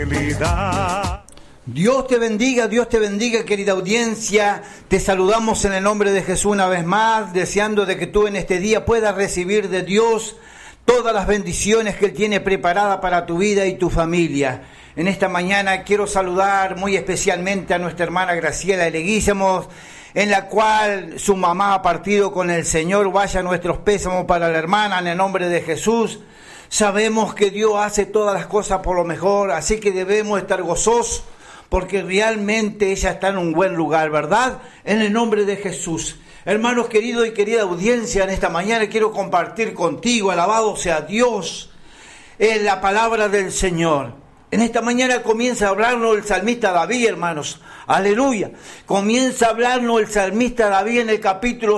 Dios te bendiga, querida audiencia. Te saludamos en el nombre de Jesús una vez más, deseando de que tú en este día puedas recibir de Dios todas las bendiciones que Él tiene preparadas para tu vida y tu familia. En esta mañana quiero saludar muy especialmente a nuestra hermana Graciela Leguízamo, en la cual su mamá ha partido con el Señor. Vaya nuestros pésamos para la hermana en el nombre de Jesús. Sabemos que Dios hace todas las cosas por lo mejor, así que debemos estar gozosos porque realmente ella está en un buen lugar, ¿verdad? En el nombre de Jesús. Hermanos queridos y querida audiencia, en esta mañana quiero compartir contigo, alabado sea Dios, en la palabra del Señor. En esta mañana comienza a hablarnos el salmista David, hermanos. Aleluya. Comienza a hablarnos el salmista David en el capítulo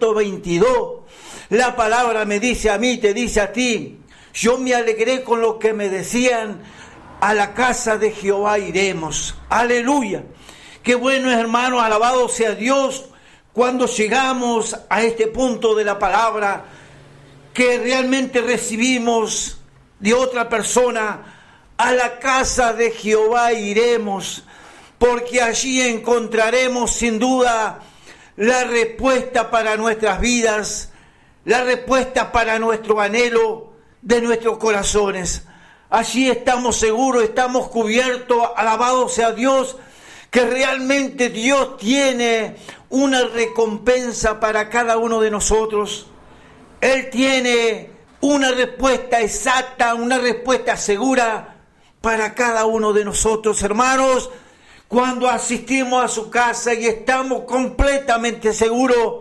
122. La palabra me dice a mí, te dice a ti: yo me alegré con lo que me decían, a la casa de Jehová iremos. Aleluya. Qué bueno es, hermano, alabado sea Dios, cuando llegamos a este punto de la palabra, que realmente recibimos de otra persona: a la casa de Jehová iremos, porque allí encontraremos sin duda la respuesta para nuestras vidas, la respuesta para nuestro anhelo de nuestros corazones. Allí estamos seguros, estamos cubiertos, alabado sea Dios, que realmente Dios tiene una recompensa para cada uno de nosotros. Él tiene una respuesta exacta, una respuesta segura para cada uno de nosotros, hermanos. Cuando asistimos a su casa y estamos completamente seguros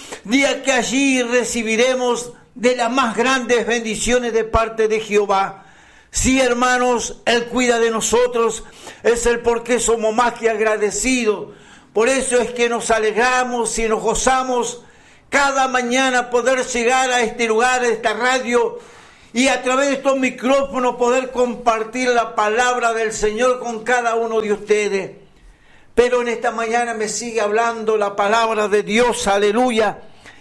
de que allí recibiremos de las más grandes bendiciones de parte de Jehová. Sí, hermanos, Él cuida de nosotros, es el por qué somos más que agradecidos. Por eso es que nos alegramos y nos gozamos cada mañana poder llegar a este lugar, a esta radio, y a través de estos micrófonos poder compartir la palabra del Señor con cada uno de ustedes. Pero en esta mañana me sigue hablando la palabra de Dios, aleluya.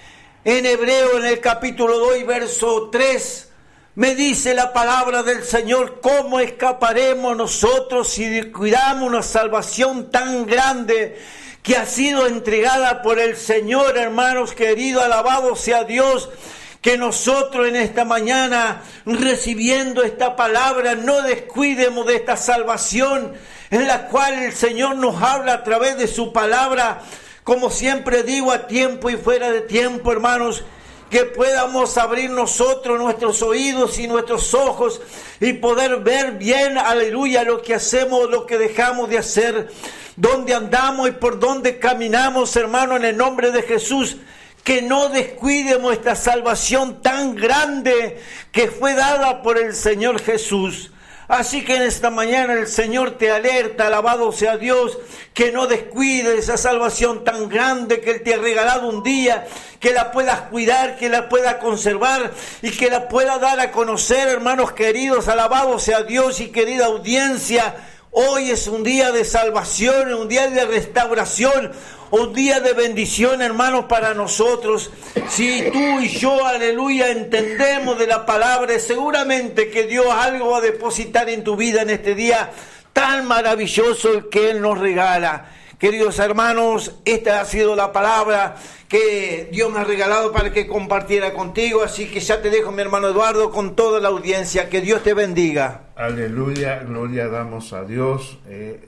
En Hebreo, en el capítulo 2, verso 3, me dice la palabra del Señor: ¿cómo escaparemos nosotros si descuidamos una salvación tan grande que ha sido entregada por el Señor? Hermanos queridos, alabado sea Dios, que nosotros en esta mañana, recibiendo esta palabra, no descuidemos de esta salvación en la cual el Señor nos habla a través de su palabra. Como siempre digo, a tiempo y fuera de tiempo, hermanos, que podamos abrir nosotros nuestros oídos y nuestros ojos y poder ver bien, aleluya, lo que hacemos, lo que dejamos de hacer, dónde andamos y por dónde caminamos, hermano, en el nombre de Jesús. Que no descuidemos esta salvación tan grande que fue dada por el Señor Jesús. Así que en esta mañana el Señor te alerta, alabado sea Dios, que no descuides esa salvación tan grande que Él te ha regalado un día, que la puedas cuidar, que la puedas conservar y que la pueda dar a conocer, hermanos queridos, alabado sea Dios y querida audiencia. Hoy es un día de salvación, un día de restauración, un día de bendición, hermanos, para nosotros. Si tú y yo, aleluya, entendemos de la palabra, seguramente que Dios algo va a depositar en tu vida en este día tan maravilloso que Él nos regala. Queridos hermanos, esta ha sido la palabra que Dios me ha regalado para que compartiera contigo. Así que ya te dejo, mi hermano Eduardo, con toda la audiencia. Que Dios te bendiga. Aleluya, gloria damos a Dios.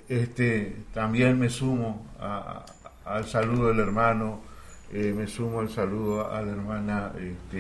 También me sumo al saludo del hermano, me sumo al saludo a la hermana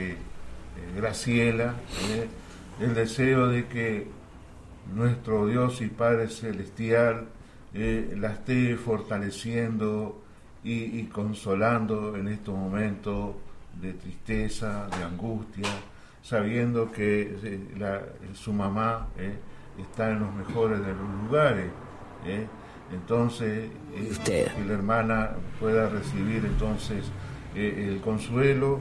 Graciela. El deseo de que nuestro Dios y Padre Celestial la esté fortaleciendo y consolando en estos momentos de tristeza, de angustia, sabiendo que su mamá está en los mejores de los lugares. Entonces, que la hermana pueda recibir entonces el consuelo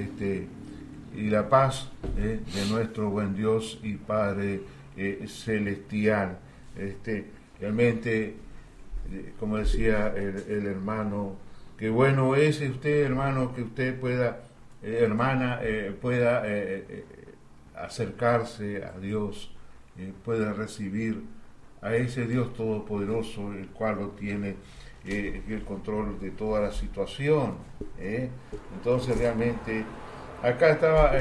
y la paz de nuestro buen Dios y Padre celestial. Realmente, como decía el hermano, que bueno es usted, hermano, que usted pueda, hermana, pueda acercarse a Dios, pueda recibir a ese Dios todopoderoso, el cual lo tiene el control de toda la situación. Entonces realmente, acá estaba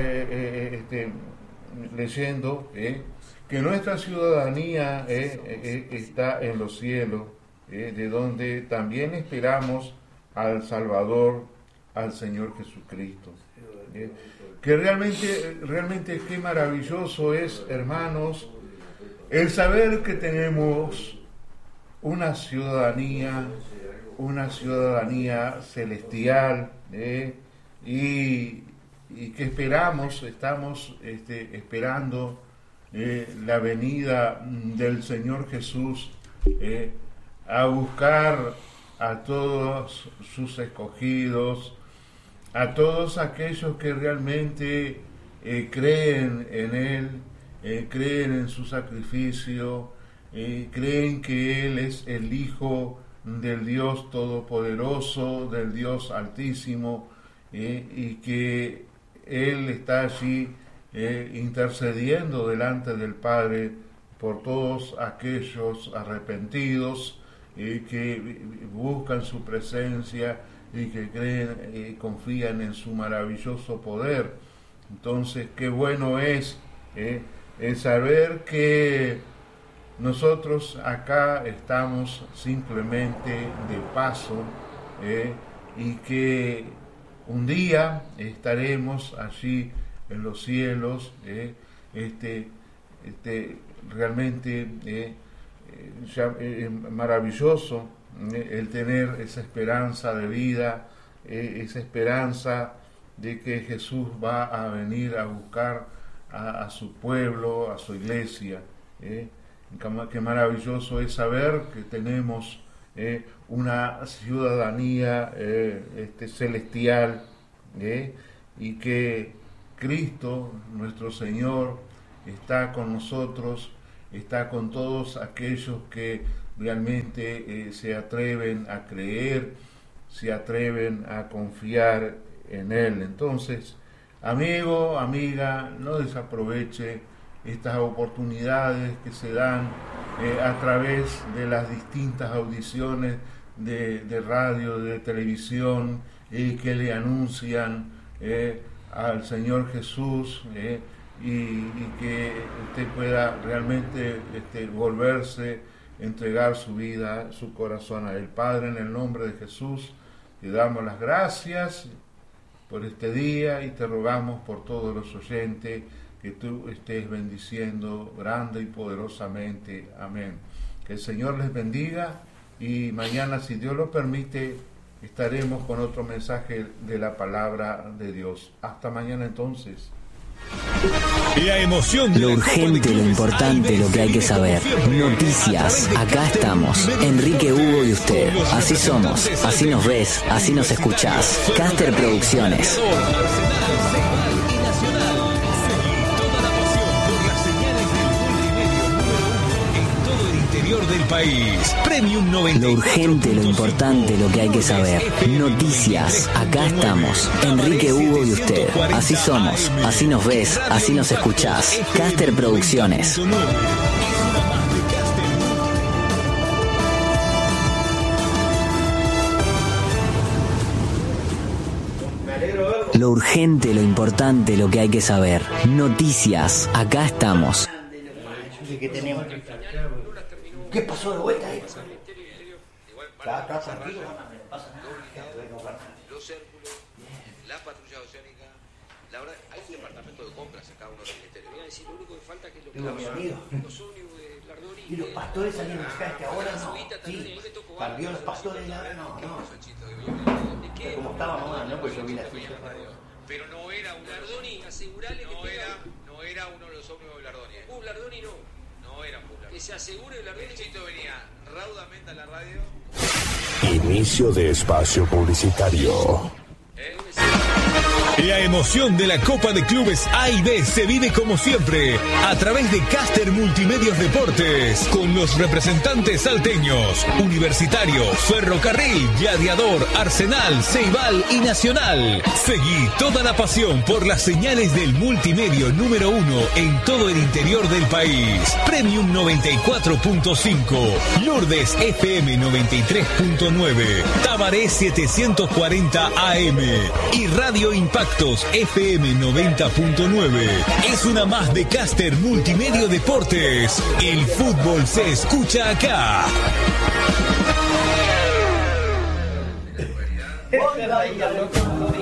leyendo que nuestra ciudadanía está en los cielos, de donde también esperamos al Salvador, al Señor Jesucristo. Que realmente qué maravilloso es, hermanos, el saber que tenemos una ciudadanía celestial, y que estamos esperando la venida del Señor Jesús, a buscar a todos sus escogidos, a todos aquellos que realmente creen en Él, creen en su sacrificio, creen que Él es el Hijo del Dios Todopoderoso, del Dios Altísimo, y que Él está allí intercediendo delante del Padre por todos aquellos arrepentidos que buscan su presencia y que creen y confían en su maravilloso poder. Entonces, qué bueno es el saber que nosotros acá estamos simplemente de paso, y que un día estaremos allí en los cielos, realmente maravilloso el tener esa esperanza de vida, esa esperanza de que Jesús va a venir a buscar a su pueblo, a su iglesia. Qué maravilloso es saber que tenemos una ciudadanía celestial, y que Cristo, nuestro Señor, está con nosotros, está con todos aquellos que realmente se atreven a creer, se atreven a confiar en Él. Entonces, amigo, amiga, no desaproveche estas oportunidades que se dan a través de las distintas audiciones de radio, de televisión, que le anuncian al Señor Jesús, y que usted pueda realmente volverse, entregar su vida, su corazón a Él. Padre, en el nombre de Jesús, te damos las gracias por este día y te rogamos por todos los oyentes que tú estés bendiciendo grande y poderosamente. Amén. Que el Señor les bendiga, y mañana, si Dios lo permite, estaremos con otro mensaje de la palabra de Dios. Hasta mañana entonces. La emoción, lo urgente, lo importante, lo que hay que saber. Noticias, acá estamos. Enrique, Hugo y usted. Así somos, así nos ves, así nos escuchás. Caster Producciones. Del país. Premium 90. Lo urgente, lo importante, lo que hay que saber. Noticias, acá estamos. Enrique, Hugo y usted. Así somos, así nos ves, así nos escuchás. Caster Producciones. Lo urgente, lo importante, lo que hay que saber. Noticias, acá estamos. ¿Qué pasó de vuelta ahí? Está tranquilo, no pasa nada. Los círculos, la patrulla oceánica, la verdad, hay un departamento de compras acá, uno del ministerio. Voy a decir, lo único que falta que es lo que los ómnibus de Lardoni. Y los pastores salieron acá, que ahora no. Sí, cambió los pastores, ahora no. Como estábamos ahora, ¿no? Pues yo vi la suya. Pero no era un Lardoni, asegurale que no era uno de los ómnibus de Lardoni. Lardoni no. No era popular. Que se asegure la red. Chito venía raudamente a la radio. Inicio de espacio publicitario. La emoción de la Copa de Clubes A y B se vive como siempre a través de Caster Multimedios Deportes, con los representantes salteños, Universitario, Ferrocarril, Gladiador, Arsenal, Ceibal y Nacional. Seguí toda la pasión por las señales del multimedio número 1 en todo el interior del país. Premium 94.5, Lourdes FM 93.9, Tabaré 740 AM y Radio Impactos FM 90.9. Es una más de Caster Multimedio Deportes. El fútbol se escucha acá.